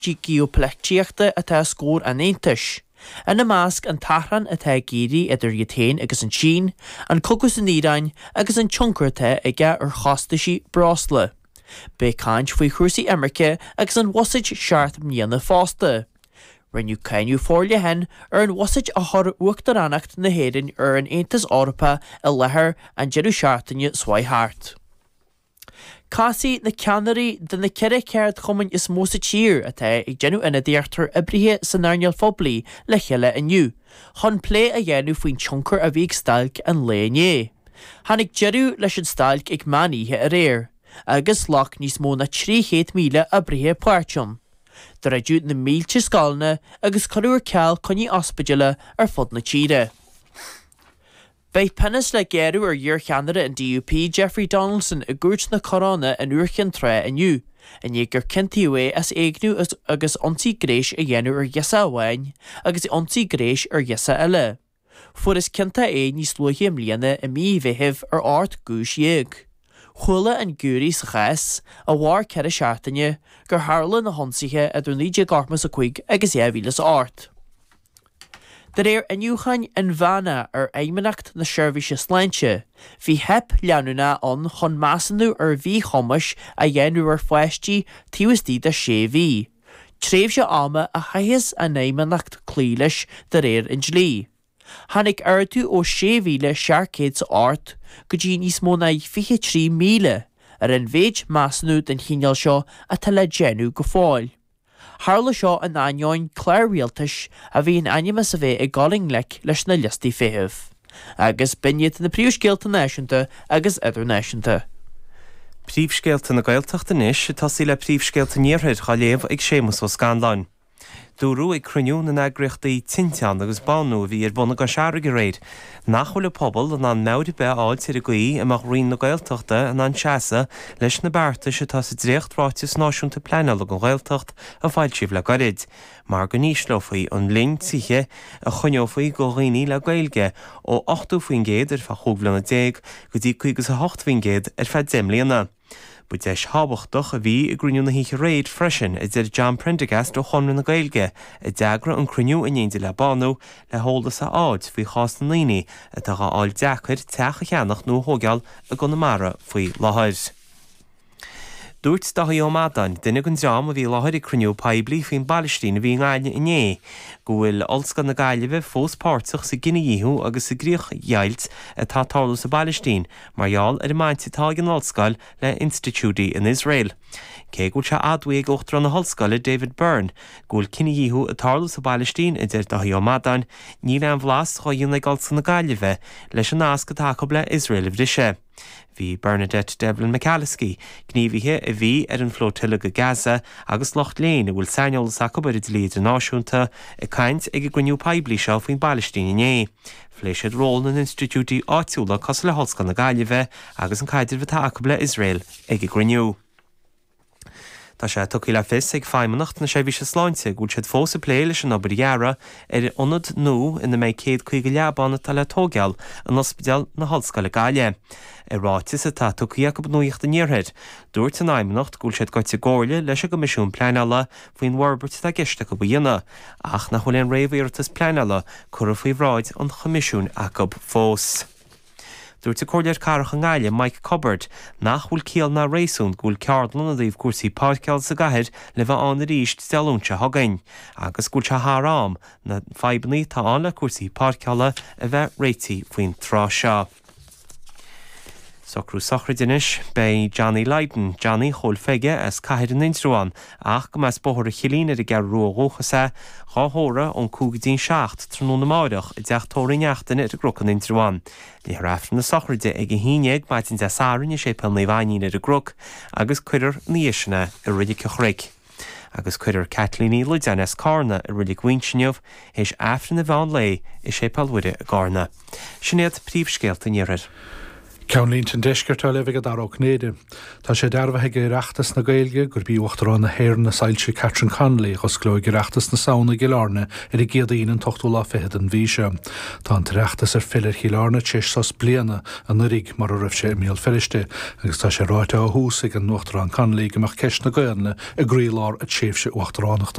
dí geopolitíochta atá scór an Aontais. Ina másc an tahran atá géirí idir Utain agus an Sin, an cogus an Nírain agus an tioncarta ige ar chastaisí brásla. Bé caint faoi chuirsaí America agus an wasaid seart míana fásta. Rinneú cainú fórla hen ar an wasaid a thar uachtar annacht na héireann ar an Aontas Eorpa a lethir an jeú seaartainne Swaithart. Casi na ceannarí den na ceire ceart chumann is mósa tír atá ag genú ina déartar a brithe san airneal phoblaí le cheile iniu. Chun plé a dhéanú faoin tioncar a bhíag stailc an léné. Hannig jeú leis an stailc ag maníthe a réir, agus lach níos mó na 300 míle a brithe páirteom. Dar a dúd na mílte scalna agus choúir ceall chuní ospidile ar fod na tíre. Beit pennis le géirú ar dhear cheanara an DUP Jeffrey Donaldson a gúirt na corona an uirchan tre aniu, an gur cintíú as éagnú agus ontí gréis a dhéanú ar gheasa amhain agus ontí gréis ar gheasa eile. Fuair is cinnta níos luithe mbliana a mí bheitheh ar ort gúis dhéag. Chula an gúirí sa chas a bhhar ceire seaartainne gur tharla na honsaithe a dúníide garmas a chuig agus éhílas ort. Dar éir aniuchain an bhana ar éimenacht na seirbhíse sláinte, bhí hep leanúna an chun measanú ar bhí chomas a dhéanú ar foiisttí tíosdí de séhí. Tréimh se ama a haithas an éimenacht clíleis dar éir in dlí. Hannig airtú ó 6,600 sa ort go dtí níos mó na 23 míle ar an bhéid measanú den chineal seo a tal le genú go fáil. Harla seo an aineáin Claire Rialtas a bhí an aimime sa bheith ag gáling leis na listaí féitheh. Agus biniad na príomhscéalta náisiúnta agus idirnáisiúnta. Príomhscéalta na Gaeltachta níos tá sí le príomhscéalta níorthaid chá léamh ag sémas ó Scandáin. Dúrú ag cruniú na agrachtaí tintean agus banú bhí ar buna go seaar go réid. Nachhfuil le pobl an an nádi be áil tir a gaí amach rion na Gaeltachta an an seasa leis na bearta se tá sa dréocht ráitios náisiúnta pleanal go Gaeltacht a fáiltíomh le garid. Mar go níos lofaí an linn tithe a chuneofaí go rií le gailge ó 8% ar fa chúglanna 10 go dtí 8% ar fe 10 bliana. Bud éis hábhachtach a bhí i gruniú na híche réid freisin i dtí John Prendergast ó chumna na Gaeilge i deagra an cruniú in éidir le banú le holdas a áid faoi chás na líní a tá áil deachir teach a cheannach nó thógeal a go na mara faoi láthir. Dúirt dathí ó Madan, duine gon dream a bhí láthir i cruniú paibli faoin Balisttín a bhí ngáine iné, go bhfuil olscan na Gaillimh fós páirteach sa Guineaíthú agus sa gríoch dheilt a tá tarlú sa Balisttín, margheall ar i mainte tá an olscail le Institute in Israel. Cé gúil se adhaig ochtar na holscaile David Byrne, gúil Guineaíthú a tarlú sa Balisttín i dtí dathí ó Madan, ní le an bhlas chuoin le olscan na Gaillimh leis an asca tacob le Israel bhrise. Bhí Bernadette Devlin McAlliskey gníomhaithe a bhí ar an flotilla go Gaza agus Locht Léin a bhfuil saineol sacob ar líad an náisiúnta a caint ag gcuinniú paibli seo faoin Balisttín iné. Fléisiad ról an Institute áitiúla cos le holscan na Gaillimh agus an caidir bhítá acu le Israel ag gcuinniú. Tá sé tuí le fis ag feimimenacht na seirbhíse sláinte gúil siad fós a plé leis an obair ar ionad nó ina méid 150 leabánna tal le tógeal an ospidéal na hallscoile Gaile. I ráitis atá tuí go nuíocht an níorthaid, dúirt an aimimenacht gúil siad goite gáirle leis a go misisiún pleanala faoin Warbert a giste go bíana, ach nach chuil an réomhíortas pleanala chur faoi bhráid an chomisisiún acob fós. Dúirt a cóidear carach an Gaile Mike Cobbard nach bhfuil cíal na réasún gúil ceardlan a dtíobh cuasaí páirceáil sa gaithead le bheith an ríist dealúnte thagain, agus gúil se thárám na feibnaí tá an le cuasaí páirceála a bheith réití faoin trá seo. Socrú sochridinis bei Johnny Lydon, Johnny chól feige as caithead an intrúán, ach go meas bóthir a chilín ar i gar ruaghóchasa cháthóra ón 17 trúnú na máireach i deachtóirí neachtainna ar a grúch an intrúán. Ní rafran na sochride ag a híineag maitin de sárin i sé pel na bhaín ar a grúch agus cuidir níosna i ridig chreig. Agus cuidir Kathleen Ludanes Carna a ridig winsinneomh héis afran na bhain lei i sé pelhuide a Garna. Sinnéad príomhscéalta níorir. Ceann líntin deisceirtá le bheith daró cnéide. Tá sé dearbhaithe ireachtas na Gaeilge gur bí uachtarrán na héir na sailse Catherine Conley chus glóig ireachtas na saona Gilárne ar I géadaín an tochtú lá feithead an bhíse. Tá an tireachtas ar fillir Gilárne tíos sas bliana an nurig mar a raibh sé míl feriste, agus tá sé ráite á hús ag an uachtarrán Conley gomach ceist na Gaeilne a grílár a tséifse uachtarránachta